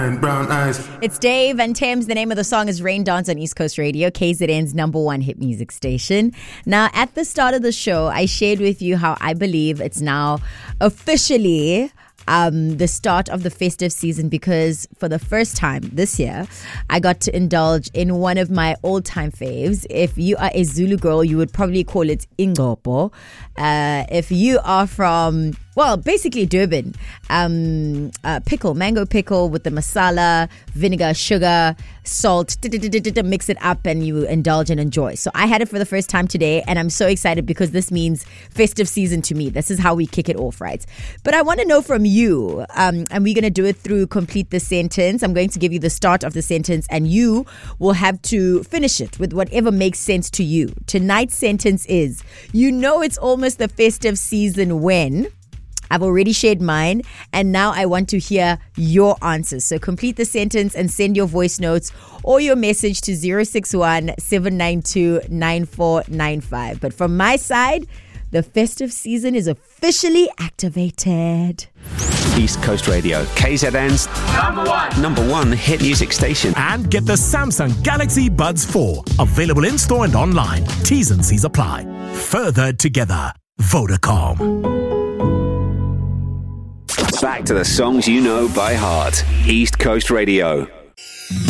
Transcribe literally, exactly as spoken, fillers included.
And brown eyes. It's Dave and Thames. The name of the song is Rain Dance on East Coast Radio, K Z N's number one hit music station. Now, at the start of the show, I shared with you how I believe it's now officially um, the start of the festive season, because for the first time this year, I got to indulge in one of my all-time faves. If you are a Zulu girl, you would probably call it Ingqopo. Uh, if you are from... Well, basically Durban, um, uh, pickle, mango pickle with the masala, vinegar, sugar, salt, mix it up and you indulge and enjoy. So I had it for the first time today and I'm so excited because this means festive season to me. This is how we kick it off, right? But I want to know from you, um, and we're going to do it through complete the sentence. I'm going to give you the start of the sentence and you will have to finish it with whatever makes sense to you. Tonight's sentence is, you know it's almost the festive season when... I've already shared mine, and now I want to hear your answers. So complete the sentence and send your voice notes or your message to zero six one, seven nine two, nine four nine five. But from my side, the festive season is officially activated. East Coast Radio, K Z N's number one, number one hit music station. And get the Samsung Galaxy Buds four. Available in-store and online. T's and C's apply. Further together. Vodacom. Back to the songs you know by heart. East Coast Radio.